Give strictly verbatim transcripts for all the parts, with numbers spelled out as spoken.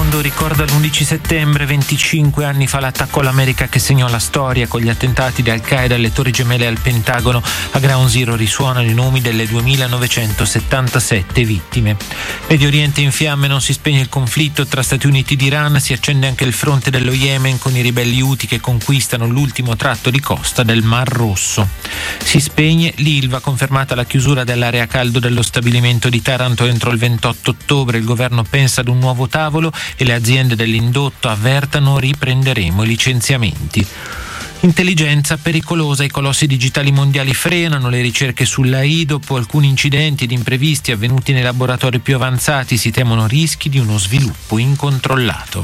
mondo ricorda l'undici settembre, venticinque anni fa l'attacco all'America che segnò la storia con gli attentati di Al-Qaeda alle Torri Gemelle e al Pentagono. A Ground Zero risuonano i nomi delle duemilanovecentosettantasette vittime. Medio Oriente in fiamme, non si spegne il conflitto tra Stati Uniti ed Iran, si accende anche il fronte dello Yemen con i ribelli Houthi che conquistano l'ultimo tratto di costa del Mar Rosso. Si spegne l'Ilva, confermata la chiusura dell'area caldo dello stabilimento di Taranto entro il ventotto ottobre. Il governo pensa ad un nuovo tavolo e le aziende dell'indotto avvertano: riprenderemo i licenziamenti. Intelligenza pericolosa, i colossi digitali mondiali frenano le ricerche sull'A I. Dopo alcuni incidenti ed imprevisti avvenuti nei laboratori più avanzati si temono rischi di uno sviluppo incontrollato.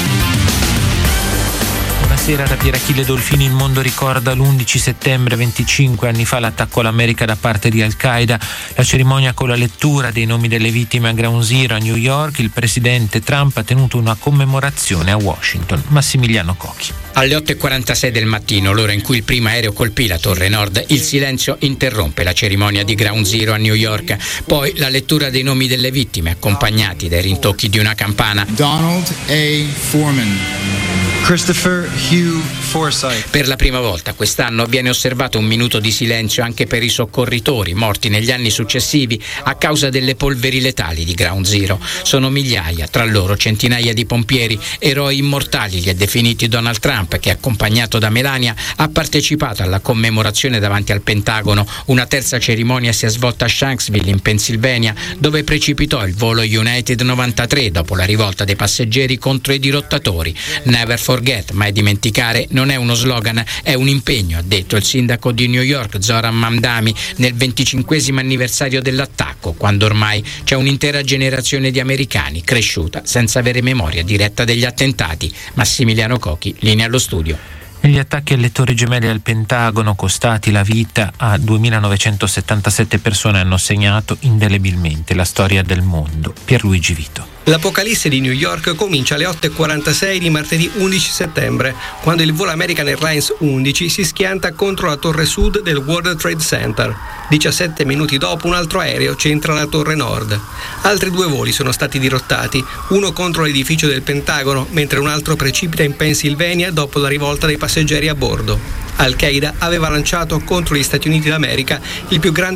Buonasera da Pier Achille Dolfini. Il mondo ricorda l'undici settembre, venticinque anni fa l'attacco all'America da parte di Al-Qaeda. La cerimonia con la lettura dei nomi delle vittime a Ground Zero a New York. Il presidente Trump ha tenuto una commemorazione a Washington. Massimiliano Cocchi. Alle otto e quarantasei del mattino, l'ora in cui il primo aereo colpì la Torre Nord, il silenzio interrompe la cerimonia di Ground Zero a New York. Poi la lettura dei nomi delle vittime, accompagnati dai rintocchi di una campana. Donald A. Foreman, Christopher Hugh Forsyth. Per la prima volta quest'anno viene osservato un minuto di silenzio anche per i soccorritori morti negli anni successivi a causa delle polveri letali di Ground Zero. Sono migliaia, tra loro centinaia di pompieri, eroi immortali li ha definiti Donald Trump, che accompagnato da Melania ha partecipato alla commemorazione davanti al Pentagono. Una terza cerimonia si è svolta a Shanksville in Pennsylvania, dove precipitò il volo United novantatré dopo la rivolta dei passeggeri contro i dirottatori. Never forget, mai dimenticare, non è uno slogan, è un impegno, ha detto il sindaco di New York Zoran Mamdani nel venticinquesimo anniversario dell'attacco, quando ormai c'è un'intera generazione di americani cresciuta senza avere memoria diretta degli attentati. Massimiliano Cocchi, linea allo studio. Gli attacchi alle Torri Gemelle e al Pentagono, costati la vita a duemilanovecentosettantasette persone, hanno segnato indelebilmente la storia del mondo. Pierluigi Vito. L'apocalisse di New York comincia alle otto e quarantasei di martedì undici settembre, quando il volo American Airlines undici si schianta contro la torre sud del World Trade Center. diciassette minuti dopo un altro aereo centra la torre nord. Altri due voli sono stati dirottati, uno contro l'edificio del Pentagono, mentre un altro precipita in Pennsylvania dopo la rivolta dei passeggeri a bordo. Al-Qaeda aveva lanciato contro gli Stati Uniti d'America il più grande